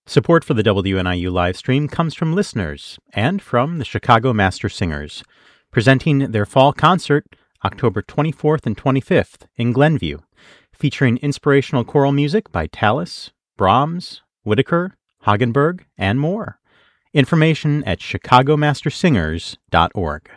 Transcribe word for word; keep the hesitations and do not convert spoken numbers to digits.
Support for the W N I U live stream comes from listeners and from the Chicago Master Singers, presenting their fall concert October twenty-fourth and twenty-fifth in Glenview, featuring inspirational choral music by Tallis, Brahms, Whitaker, Hagenberg, and more. Information at chicago master singers dot org.